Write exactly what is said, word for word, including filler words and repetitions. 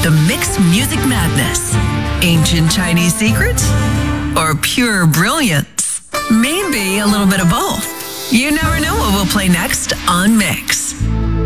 The Mix Music Madness. Ancient Chinese secrets? Or pure brilliance? Maybe a little bit of both. You never know what we'll play next on Mix.